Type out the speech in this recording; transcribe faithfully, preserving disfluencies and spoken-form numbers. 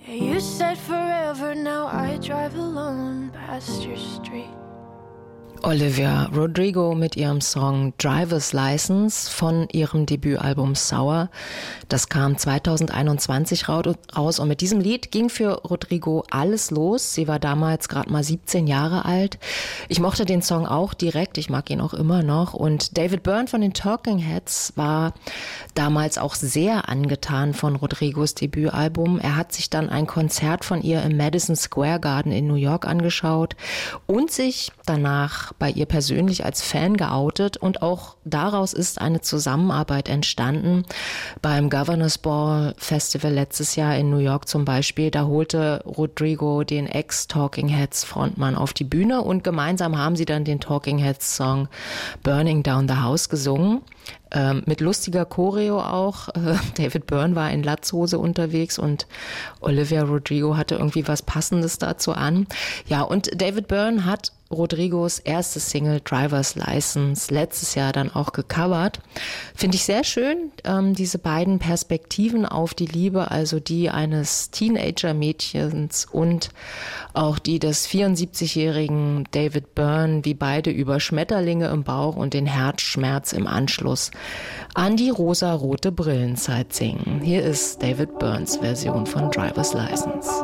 You said forever, now I drive alone past your street. Olivia Rodrigo mit ihrem Song Driver's License von ihrem Debütalbum Sour. Das kam zweitausendeinundzwanzig raus und mit diesem Lied ging für Rodrigo alles los. Sie war damals gerade mal siebzehn Jahre alt. Ich mochte den Song auch direkt, ich mag ihn auch immer noch. Und David Byrne von den Talking Heads war damals auch sehr angetan von Rodrigos Debütalbum. Er hat sich dann ein Konzert von ihr im Madison Square Garden in New York angeschaut und sich danach bei ihr persönlich als Fan geoutet und auch daraus ist eine Zusammenarbeit entstanden. Beim Governor's Ball Festival letztes Jahr in New York zum Beispiel, da holte Rodrigo den Ex-Talking Heads Frontmann auf die Bühne und gemeinsam haben sie dann den Talking Heads Song Burning Down the House gesungen. Ähm, mit lustiger Choreo auch. Äh, David Byrne war in Latzhose unterwegs und Olivia Rodrigo hatte irgendwie was Passendes dazu an. Ja, und David Byrne hat Rodrigos erste Single Driver's License letztes Jahr dann auch gecovert. Finde ich sehr schön, ähm, diese beiden Perspektiven auf die Liebe, also die eines Teenager-Mädchens und auch die des vierundsiebzigjährigen David Byrne, wie beide über Schmetterlinge im Bauch und den Herzschmerz im Anschluss an die rosarote Brillenzeit singen. Hier ist David Byrnes Version von Driver's License.